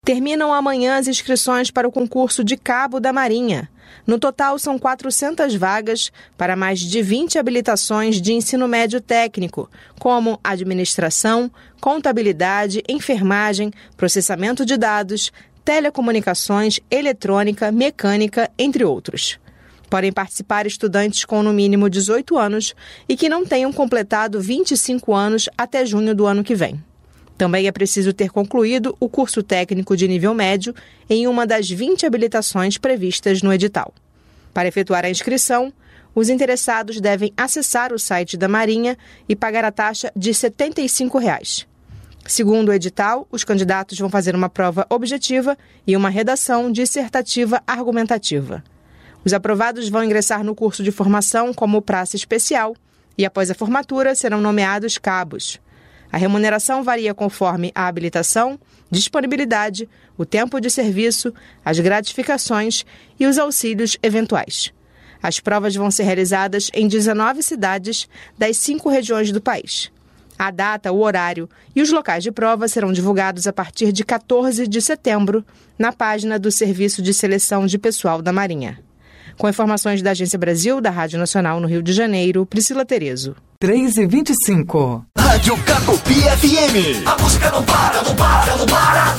Terminam amanhã as inscrições para o concurso de cabo da Marinha. No total, são 400 vagas para mais de 20 habilitações de ensino médio técnico, como administração, contabilidade, enfermagem, processamento de dados, telecomunicações, eletrônica, mecânica, entre outros. Podem participar estudantes com no mínimo 18 anos e que não tenham completado 25 anos até junho do ano que vem. Também é preciso ter concluído o curso técnico de nível médio em uma das 20 habilitações previstas no edital. Para efetuar a inscrição, os interessados devem acessar o site da Marinha e pagar a taxa de R$ 75. Segundo o edital, os candidatos vão fazer uma prova objetiva e uma redação dissertativa argumentativa. Os aprovados vão ingressar no curso de formação como praça especial e, após a formatura, serão nomeados cabos. A remuneração varia conforme a habilitação, disponibilidade, o tempo de serviço, as gratificações e os auxílios eventuais. As provas vão ser realizadas em 19 cidades das 5 regiões do país. A data, o horário e os locais de prova serão divulgados a partir de 14 de setembro na página do Serviço de Seleção de Pessoal da Marinha. Com informações da Agência Brasil, da Rádio Nacional no Rio de Janeiro, Priscila Terezo. 3h25. Rádio Cacopi FM. A música não para, não para, não para,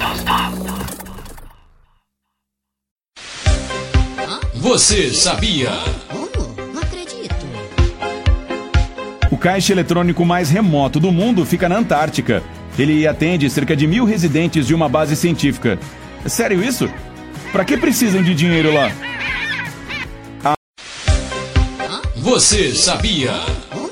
não. Você sabia? Não acredito. O caixa eletrônico mais remoto do mundo fica na Antártica. Ele atende cerca de 1.000 residentes de uma base científica. É sério isso? Pra que precisam de dinheiro lá? Você sabia?